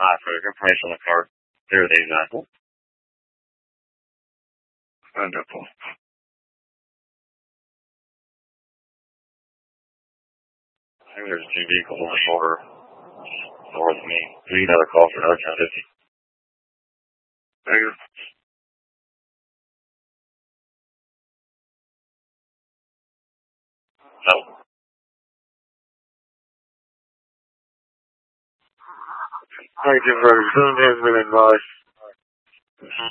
for the information on the card. There the example. Wonderful. I think there's 2 vehicles on the shoulder north of me. We need another call for another 1050. Negative. No. Thank you, brother. Soon has been advised.